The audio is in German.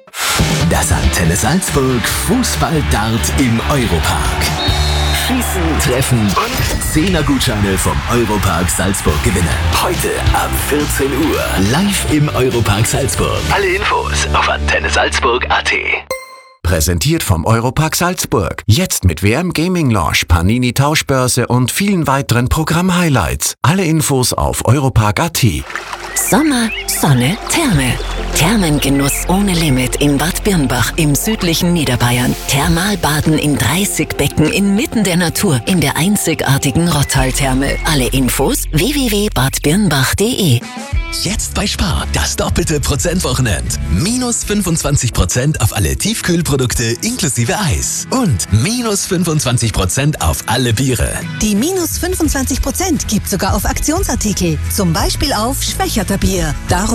Das Antenne Salzburg Fußball-Dart im Europark. Schießen, treffen und 10er-Gutscheine vom Europark Salzburg gewinnen. Heute ab 14 Uhr live im Europark Salzburg. Alle Infos auf antennesalzburg.at. Präsentiert vom Europark Salzburg. Jetzt mit WM Gaming Lounge, Panini Tauschbörse und vielen weiteren Programm-Highlights. Alle Infos auf europark.at. Sommer, Sonne, Therme. Thermengenuss ohne Limit in Bad Birnbach im südlichen Niederbayern. Thermalbaden in 30 Becken inmitten der Natur in der einzigartigen Rottal-Therme. Alle Infos www.badbirnbach.de. Jetzt bei Spar, das doppelte Prozentwochenend. Minus 25% auf alle Tiefkühlprodukte inklusive Eis. Und minus 25% auf alle Biere. Die minus 25% gibt sogar auf Aktionsartikel. Zum Beispiel auf Schwächerter Bier. Darum